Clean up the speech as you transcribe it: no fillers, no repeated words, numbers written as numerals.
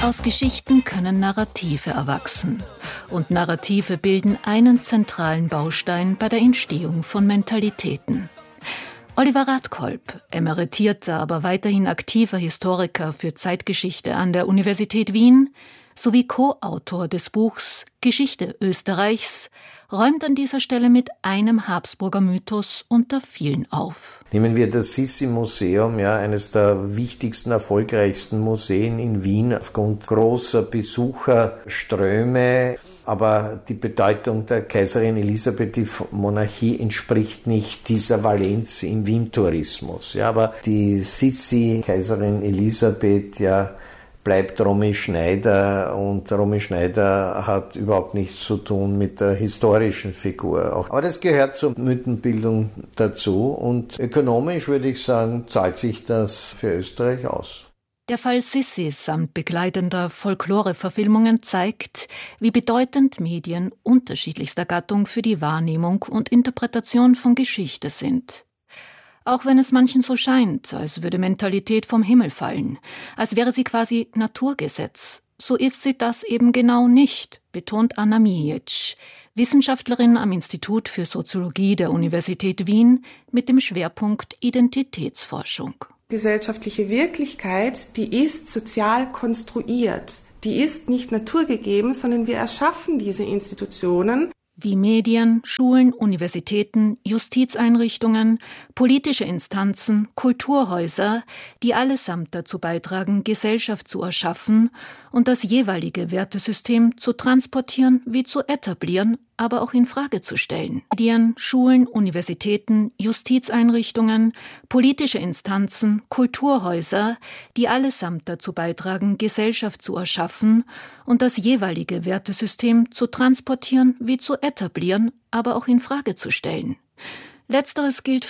Aus Geschichten können Narrative erwachsen. Und Narrative bilden einen zentralen Baustein bei der Entstehung von Mentalitäten. Oliver Radkolb, emeritierter, aber weiterhin aktiver Historiker für Zeitgeschichte an der Universität Wien sowie Co-Autor des Buchs Geschichte Österreichs, räumt an dieser Stelle mit einem Habsburger Mythos unter vielen auf. Nehmen wir das Sissi-Museum, eines der wichtigsten, erfolgreichsten Museen in Wien aufgrund großer Besucherströme. Aber die Bedeutung der Kaiserin Elisabeth, die Monarchie, entspricht nicht dieser Valenz im Wien-Tourismus. Aber die Sissi, Kaiserin Elisabeth, bleibt Romy Schneider, und Romy Schneider hat überhaupt nichts zu tun mit der historischen Figur. Aber das gehört zur Mythenbildung dazu, und ökonomisch würde ich sagen, zahlt sich das für Österreich aus. Der Fall Sissi samt begleitender Folklore-Verfilmungen zeigt, wie bedeutend Medien unterschiedlichster Gattung für die Wahrnehmung und Interpretation von Geschichte sind. Auch wenn es manchen so scheint, als würde Mentalität vom Himmel fallen, als wäre sie quasi Naturgesetz, so ist sie das eben genau nicht, betont Anna Mijic, Wissenschaftlerin am Institut für Soziologie der Universität Wien mit dem Schwerpunkt Identitätsforschung. Gesellschaftliche Wirklichkeit, die ist sozial konstruiert. Die ist nicht naturgegeben, sondern wir erschaffen diese Institutionen. Wie Medien, Schulen, Universitäten, Justizeinrichtungen, politische Instanzen, Kulturhäuser, die allesamt dazu beitragen, Gesellschaft zu erschaffen und das jeweilige Wertesystem zu transportieren wie zu etablieren, aber auch in Frage zu stellen. Medien, Schulen, Universitäten, Justizeinrichtungen, politische Instanzen, Kulturhäuser, die allesamt dazu beitragen, Gesellschaft zu erschaffen und das jeweilige Wertesystem zu transportieren wie zu etablieren, aber auch in Frage zu stellen. Letzteres gilt